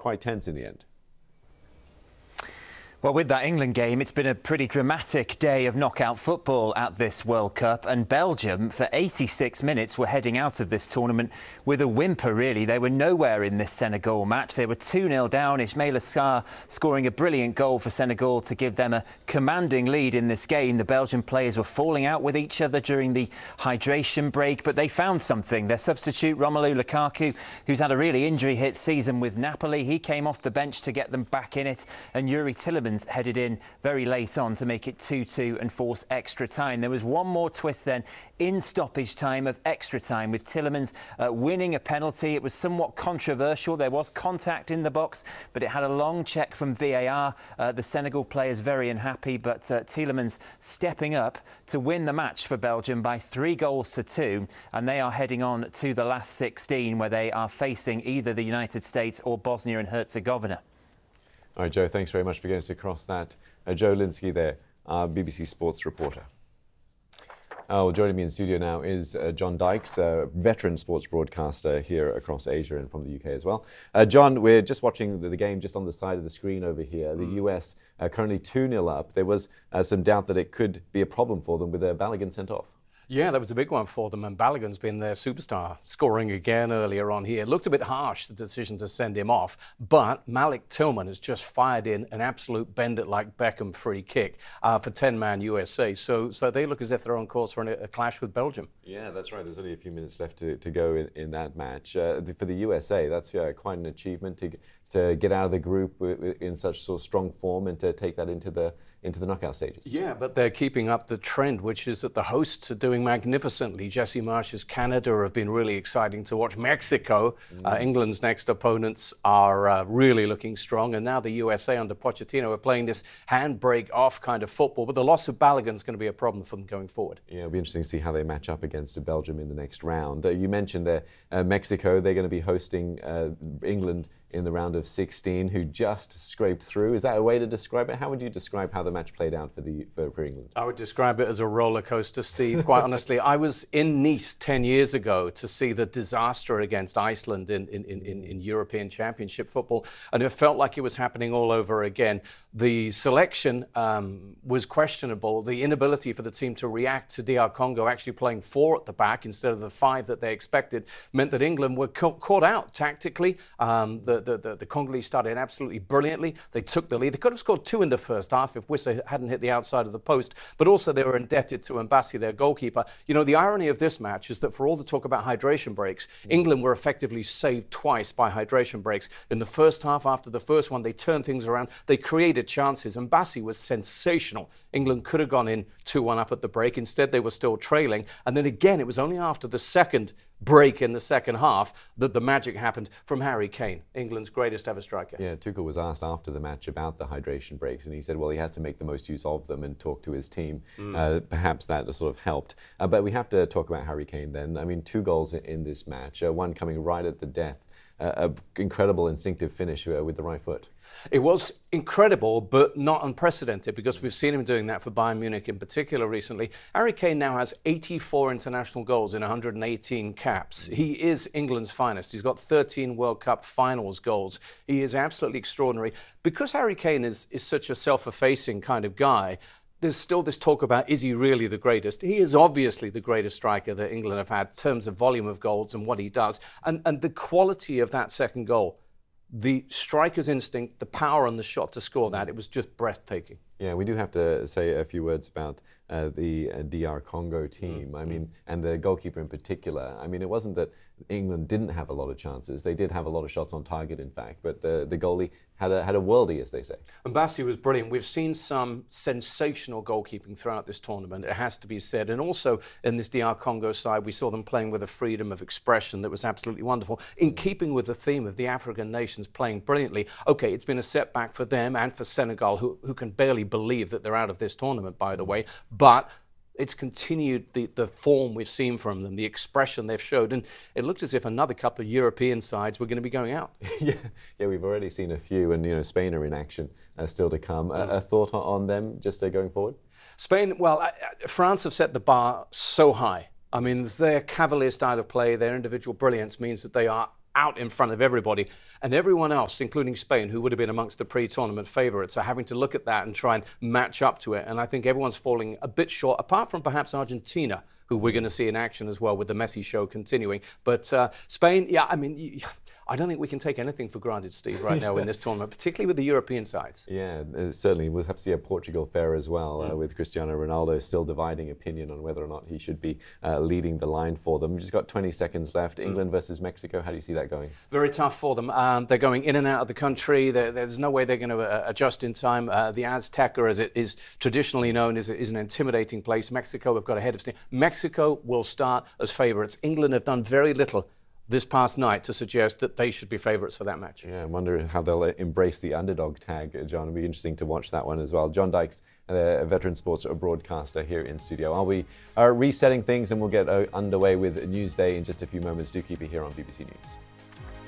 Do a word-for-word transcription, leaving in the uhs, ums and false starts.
quite tense in the end. Well, with that England game, it's been a pretty dramatic day of knockout football at this World Cup, and Belgium, for eighty-six minutes, were heading out of this tournament with a whimper, really. They were nowhere in this Senegal match. They were two nil down, Ismaïla Sarr scoring a brilliant goal for Senegal to give them a commanding lead in this game. The Belgian players were falling out with each other during the hydration break, but they found something. Their substitute, Romelu Lukaku, who's had a really injury-hit season with Napoli, he came off the bench to get them back in it, and Yuri Tillemans headed in very late on to make it two two and force extra time. There was one more twist then in stoppage time of extra time, with Tillemans uh, winning a penalty. It was somewhat controversial. There was contact in the box, but it had a long check from V A R. Uh, the Senegal players very unhappy, but uh, Tillemans stepping up to win the match for Belgium by three goals to two, and they are heading on to the last sixteen, where they are facing either the United States or Bosnia and Herzegovina. All right, Joe, thanks very much for getting us across that. Uh, Joe Linsky there, our B B C Sports reporter. Uh, well, joining me in studio now is uh, John Dykes, a veteran sports broadcaster here across Asia and from the U K as well. Uh, John, we're just watching the, the game just on the side of the screen over here. The mm. U S uh, currently two nil up. There was uh, some doubt that it could be a problem for them with uh, Balogun sent off. Yeah, that was a big one for them, and Balogun's been their superstar, scoring again earlier on here. Looked a bit harsh, the decision to send him off, but Malik Tillman has just fired in an absolute bend-it-like Beckham free kick uh, for ten-man U S A. So so they look as if they're on course for an, a clash with Belgium. Yeah, that's right. There's only a few minutes left to, to go in, in that match. Uh, for the U S A, that's yeah, quite an achievement to, to get out of the group in such sort of strong form and to take that into the into the knockout stages. Yeah, but they're keeping up the trend, which is that the hosts are doing magnificently. Jesse Marsh's Canada have been really exciting to watch. Mexico, mm. uh, England's next opponents, are uh, really looking strong. And now the U S A under Pochettino are playing this handbrake off kind of football. But the loss of Balogun is going to be a problem for them going forward. Yeah, it'll be interesting to see how they match up against Belgium in the next round. Uh, you mentioned there, uh, Mexico, they're going to be hosting uh, England in the round of sixteen, who just scraped through. Is that a way to describe it? How would you describe how the match played out for the for, for England? I would describe it as a roller coaster, Steve. Quite honestly, I was in Nice ten years ago to see the disaster against Iceland in, in, in, in European Championship football, and it felt like it was happening all over again. The selection um, was questionable. The inability for the team to react to D R Congo actually playing four at the back instead of the five that they expected meant that England were ca caught out tactically. Um, the The, the, the Congolese started absolutely brilliantly. They took the lead. They could have scored two in the first half if Wissa hadn't hit the outside of the post, but also they were indebted to Mbassi, their goalkeeper. You know, the irony of this match is that for all the talk about hydration breaks, mm. England were effectively saved twice by hydration breaks. In the first half, after the first one, they turned things around. They created chances. Mbassi was sensational. England could have gone in two one up at the break. Instead, they were still trailing. And then again, it was only after the second break in the second half that the magic happened from Harry Kane, England's greatest ever striker. Yeah, Tuchel was asked after the match about the hydration breaks, and he said, well, he has to make the most use of them and talk to his team. Mm. Uh, perhaps that sort of helped. Uh, but we have to talk about Harry Kane then. I mean, two goals in, in this match, uh, one coming right at the death. Uh, an incredible instinctive finish uh, with the right foot. It was incredible, but not unprecedented, because we've seen him doing that for Bayern Munich in particular recently. Harry Kane now has eighty-four international goals in one hundred eighteen caps. He is England's finest. He's got thirteen World Cup finals goals. He is absolutely extraordinary. Because Harry Kane is, is such a self-effacing kind of guy, there's still this talk about, is he really the greatest? He is obviously the greatest striker that England have had in terms of volume of goals and what he does. And, and the quality of that second goal, the striker's instinct, the power on the shot to score that, it was just breathtaking. Yeah, we do have to say a few words about uh, the uh, D R Congo team. Mm-hmm. I mean, and the goalkeeper in particular. I mean, it wasn't that England didn't have a lot of chances. They did have a lot of shots on target, in fact, but the, the goalie had a, had a worldie, as they say. Mbassi was brilliant. We've seen some sensational goalkeeping throughout this tournament, it has to be said. And also in this D R Congo side, we saw them playing with a freedom of expression that was absolutely wonderful. In keeping with the theme of the African nations playing brilliantly, okay, it's been a setback for them and for Senegal, who, who can barely believe that they're out of this tournament, by the way, but it's continued the, the form we've seen from them, the expression they've showed, and it looked as if another couple of European sides were going to be going out. yeah, yeah, we've already seen a few, and you know, Spain are in action uh, still to come. Mm. A, a thought on them just uh, going forward? Spain, well, uh, France have set the bar so high. I mean, their cavalier style of play, their individual brilliance means that they are out in front of everybody. And everyone else, including Spain, who would have been amongst the pre-tournament favourites, are having to look at that and try and match up to it. And I think everyone's falling a bit short, apart from perhaps Argentina, who we're going to see in action as well with the Messi show continuing. But uh, Spain, yeah, I mean, you, I don't think we can take anything for granted, Steve, right now in this tournament, particularly with the European sides. Yeah, uh, certainly. We'll have to see how Portugal fare as well, uh, with Cristiano Ronaldo still dividing opinion on whether or not he should be uh, leading the line for them. We've just got twenty seconds left. England mm. versus Mexico. How do you see that going? Very tough for them. Um, they're going in and out of the country. They're, there's no way they're going to uh, adjust in time. Uh, the Azteca, as it is traditionally known, is, is an intimidating place. Mexico have got a head of steam. Mexico will start as favourites. England have done very little this past night to suggest that they should be favourites for that match. Yeah, I wonder how they'll embrace the underdog tag, John. It'll be interesting to watch that one as well. John Dykes, a veteran sports broadcaster here in studio. I'll be uh, resetting things and we'll get uh, underway with Newsday in just a few moments. Do keep it here on B B C News.